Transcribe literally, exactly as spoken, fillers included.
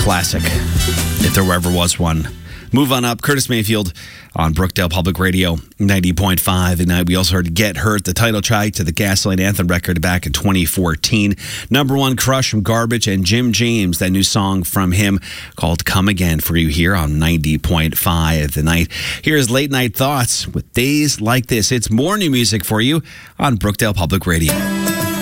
classic, if there ever was one. Move on up, Curtis Mayfield on Brookdale Public Radio, ninety point five. And we also heard Get Hurt, the title track to the Gasoline Anthem record back in twenty fourteen. Number one Crush from Garbage, and Jim James, that new song from him called Come Again for you here on ninety point five The Night. Here's Late Night Thoughts with Days Like This. It's more new music for you on Brookdale Public Radio.